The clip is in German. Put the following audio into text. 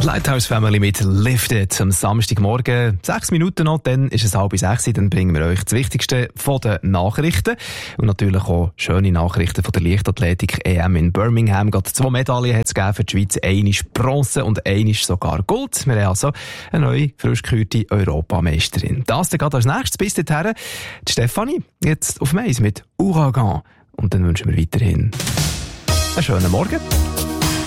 Lighthouse Family mit Lifted am Samstagmorgen. 6 Minuten noch, dann ist es 5:30. Dann bringen wir euch das Wichtigste von den Nachrichten. Und natürlich auch schöne Nachrichten von der Leichtathletik-EM in Birmingham. Gerade 2 Medaillen hat es gegeben für die Schweiz. Eine Bronze und eine sogar Gold. Wir haben also eine neue, frisch gekürte Europameisterin. Das dann gerade als nächstes. Bis dahin, die Stefanie, jetzt auf Mais mit Ouragan. Und dann wünschen wir weiterhin einen schönen Morgen.